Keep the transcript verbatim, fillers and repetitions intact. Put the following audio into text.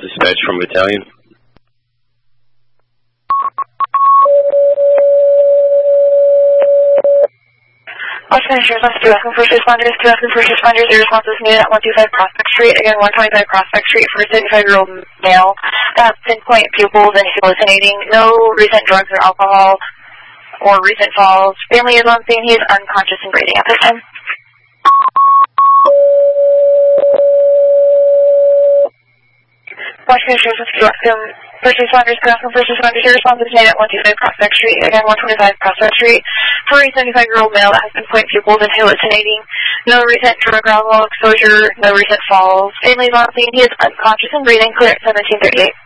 dispatch from battalion. Washington Sheriff's Office, two asking first responders, two asking first responders, your response is needed at one twenty-five Prospect Street, again one twenty-five Prospect Street for a seventy-five-year-old male, that pinpoint pupils and hallucinating, no recent drugs or alcohol or recent falls. Family is on scene, he is unconscious and breathing at this time. Washington Sheriff's Office, two asking first responders, two asking first responders, your response is needed at one twenty-five Prospect Street, again one twenty-five Prospect Street for a seventy-five-year-old male that has pinpoint pupils and hallucinating, no recent drug or alcohol exposure, no recent falls. Family is on scene, he is unconscious and breathing, clear at seventeen thirty-eight.